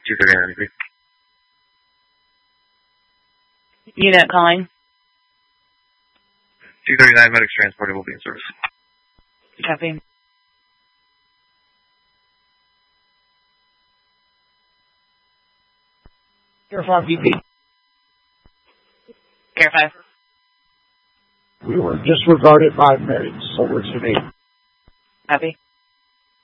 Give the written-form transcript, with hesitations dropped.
239. Unit calling. 239 medics transported will be in service. Copy. Care 5 VP. Care 5. We were disregarded by medics over today. Copy.